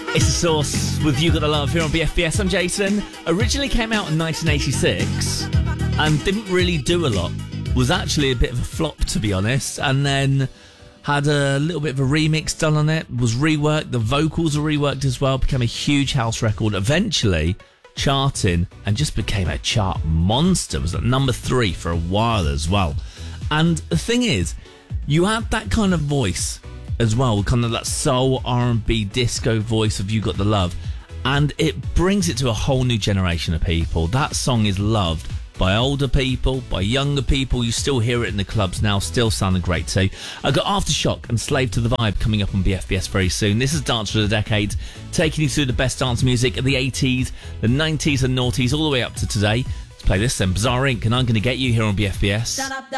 It's a Source with You Got the Love here on BFBS. I'm Jason. Originally came out in 1986 and didn't really do a lot. Was actually a bit of a flop, to be honest, and then had a little bit of a remix done on it, was reworked, the vocals were reworked as well, became a huge house record, eventually charting and just became a chart monster. It was at number 3 for a while as well. And the thing is, you had that kind of voice as well, kind of that soul, R&B, disco voice of You Got the Love, and it brings it to a whole new generation of people. That song is loved by older people, by younger people. You still hear it in the clubs now, still sounding great too. I've got Aftershock and Slave to the Vibe coming up on BFBS very soon. This is Dance for the Decades, taking you through the best dance music of the 80s, the 90s and noughties, all the way up to today. Let's play this then, Bizarre Inc. and I'm Gonna Get You here on BFBS.